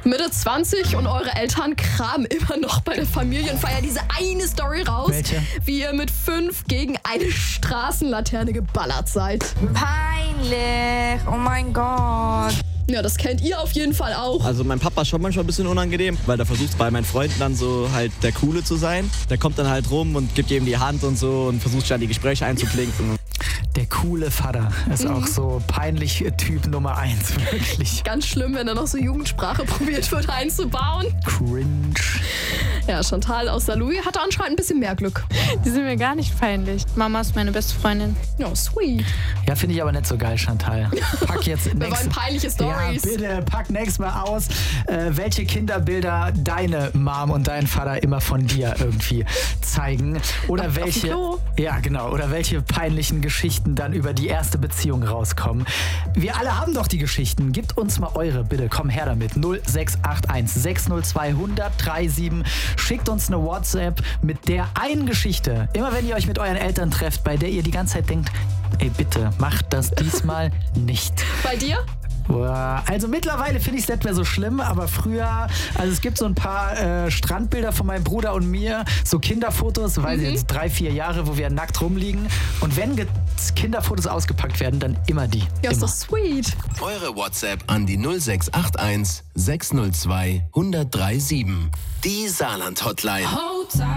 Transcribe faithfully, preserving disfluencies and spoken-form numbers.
Mitte zwanzig und eure Eltern kramen immer noch bei der Familienfeier diese eine Story raus, Welche? wie ihr mit fünf gegen eine Straßenlaterne geballert seid. Peinlich, oh mein Gott. Ja, das kennt ihr auf jeden Fall auch. Also mein Papa ist schon manchmal ein bisschen unangenehm, weil der versucht bei meinen Freunden dann so halt der Coole zu sein. Der kommt dann halt rum und gibt jedem die Hand und so und versucht dann die Gespräche einzuklinken. Der coole Vater ist Mhm. auch so peinlich Typ Nummer eins, wirklich. Ganz schlimm, wenn da noch so Jugendsprache probiert wird einzubauen. Cringe. Ja, Chantal aus Saarlouis hatte anscheinend ein bisschen mehr Glück. Die sind mir gar nicht peinlich. Mama ist meine beste Freundin. Ja, sweet. Ja, finde ich aber nicht so geil, Chantal. Pack jetzt Wir nächstes wollen peinliche Ja, Stories. bitte, pack nächstes Mal aus, äh, welche Kinderbilder deine Mom und dein Vater immer von dir irgendwie zeigen. Oder Auf- auf dem welche. Klo? Ja, genau. Oder welche peinlichen Geschichten dann über die erste Beziehung rauskommen. Wir alle haben doch die Geschichten. Gebt uns mal eure, bitte. Komm her damit. null sechs acht eins sechs null zwei hundert siebenunddreißig. Schickt uns eine WhatsApp mit der einen Geschichte. Immer wenn ihr euch mit euren Eltern trefft, bei der ihr die ganze Zeit denkt, ey bitte, macht das diesmal nicht. Bei dir? Boah, also mittlerweile finde ich es nicht mehr so schlimm, aber früher, also es gibt so ein paar äh, Strandbilder von meinem Bruder und mir, so Kinderfotos, weiß ich jetzt, drei, vier Jahre, wo wir nackt rumliegen. Und wenn ge- Kinderfotos ausgepackt werden, dann immer die. Ja, ist immer. doch sweet. Eure WhatsApp an die null sechs acht eins sechs null zwei hundert siebenunddreißig. Die Saarland-Hotline.